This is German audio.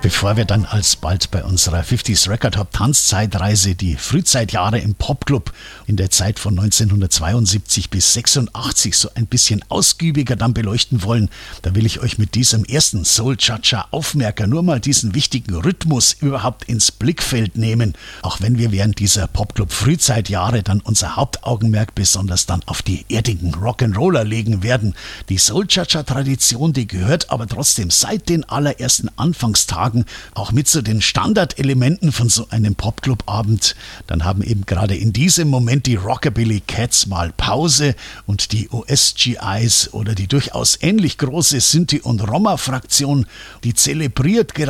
Bevor wir dann alsbald bei unserer 50s Record Hop Tanzzeitreise die Frühzeitjahre im Popclub in der Zeit von 1972 bis 86 so ein bisschen ausgiebiger dann beleuchten wollen, da will ich euch mit diesem ersten Soul-Cha-Cha-Aufmerker nur mal diesen wichtigen Rhythmus überhaupt ins Blickfeld nehmen, auch wenn wir während dieser Popclub Frühzeitjahre dann unser Hauptaugenmerk besonders dann auf die erdigen Rock'n'Roller legen werden. Die Soul-Cha-Cha-Tradition, die gehört aber trotzdem seit den allerersten Anfangstagen auch mit zu den Standardelementen von so einem Popclub-Abend. Dann haben eben gerade in diesem Moment die Rockabilly Cats mal Pause und die OSGIs oder die durchaus ähnlich große Sinti- und Roma-Fraktion, die zelebriert gerade